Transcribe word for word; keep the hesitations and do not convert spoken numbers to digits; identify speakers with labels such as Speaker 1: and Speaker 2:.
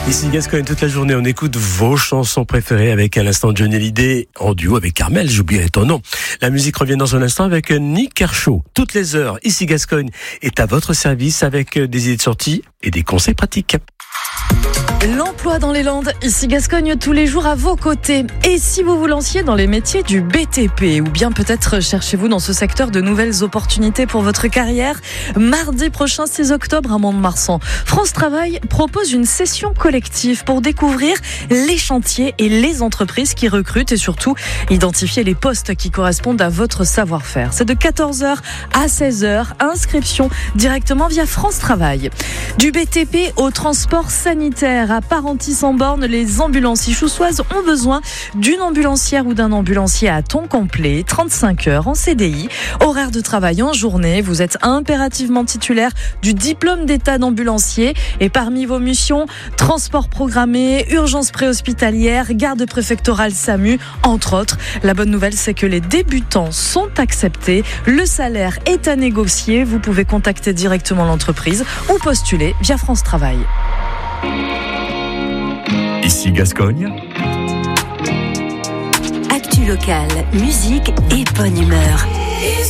Speaker 1: Ici Gascogne, toute la journée, on écoute vos chansons préférées avec à l'instant Johnny Hallyday en duo avec Carmel, j'oublierai ton nom. La musique revient dans un instant avec Nick Kershaw. Toutes les heures, ici Gascogne est à votre service avec des idées de sortie et des conseils pratiques.
Speaker 2: L'emploi dans les Landes, ici Gascogne, tous les jours à vos côtés. Et si vous vous lanciez dans les métiers du B T P, ou bien peut-être cherchez-vous dans ce secteur de nouvelles opportunités pour votre carrière, mardi prochain, six octobre, à Mont-de-Marsan, France Travail propose une session collective pour découvrir les chantiers et les entreprises qui recrutent et surtout identifier les postes qui correspondent à votre savoir-faire. C'est de quatorze heures à seize heures, inscription directement via France Travail. Du B T P au transport sanitaire, à Parentis-en-Born, les ambulanciers choussoises ont besoin d'une ambulancière ou d'un ambulancier à temps complet, trente-cinq heures en C D I, horaire de travail en journée. Vous êtes impérativement titulaire du diplôme d'état d'ambulancier et parmi vos missions, transport programmé, urgence préhospitalière, garde préfectorale SAMU, entre autres. La bonne nouvelle, c'est que les débutants sont acceptés. Le salaire est à négocier. Vous pouvez contacter directement l'entreprise ou postuler via France Travail.
Speaker 3: Ici Gascogne.
Speaker 4: Actu locale, musique et bonne humeur.